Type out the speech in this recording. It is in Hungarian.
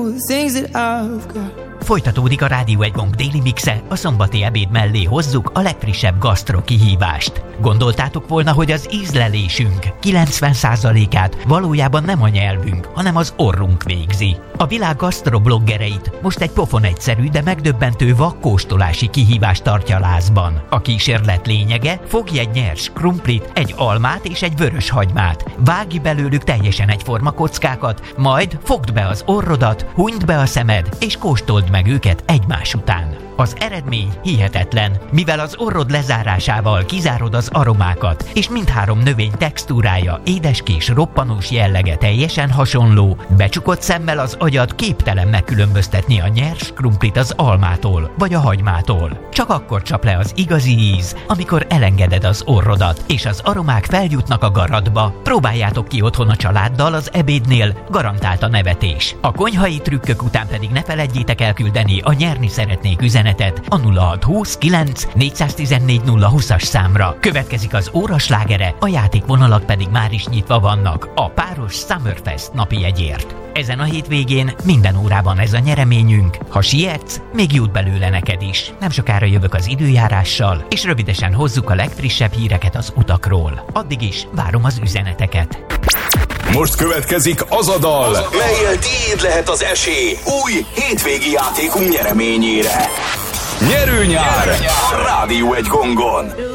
all the things that I've got. Folytatódik a Rádió 1 Gong déli mixe, a szombati ebéd mellé hozzuk a legfrissebb gasztro kihívást. Gondoltátok volna, hogy az ízlelésünk 90%-át valójában nem a nyelvünk, hanem az orrunk végzi. A világ gasztrobloggereit most egy pofon egyszerű, de megdöbbentő vakkóstolási kihívást tartja lázban. A kísérlet lényege: fogj egy nyers krumplit, egy almát és egy vörös hagymát, vágj belőlük teljesen egyforma kockákat, majd fogd be az orrodat, hunyd be a szemed és kóstold meg őket egymás után. Az eredmény hihetetlen, mivel az orrod lezárásával kizárod az aromákat, és mindhárom növény textúrája, édeskés, roppanós jellege teljesen hasonló, becsukott szemmel az agyad képtelen megkülönböztetni a nyers krumplit az almától vagy a hagymától. Csak akkor csap le az igazi íz, amikor elengeded az orrodat, és az aromák feljutnak a garatba. Próbáljátok ki otthon a családdal az ebédnél, garantált a nevetés. A konyhai trükkök után pedig ne feledjétek elküldeni a nyerni szeretnék üzenetet a 0620 9 414 020-as számra. Következik az óra slágere, a játékvonalak pedig már is nyitva vannak a páros Summerfest napi jegyért. Ezen a hétvégén minden órában ez a nyereményünk. Ha sietsz, még jut belőle neked is. Nem sokára jövök az időjárással, és rövidesen hozzuk a legfrissebb híreket az utakról. Addig is várom az üzeneteket. Most következik az a dal, mellyel tiéd lehet az esély új hétvégi játékunk nyereményére. Nyerő nyár a Rádió 1 Gongon.